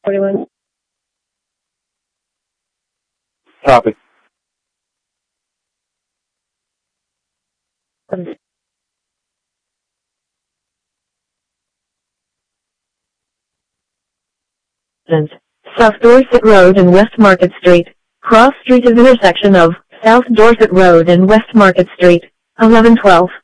41. Copy. South Dorset Road and West Market Street. Cross Street is intersection of South Dorset Road and West Market Street. 1112.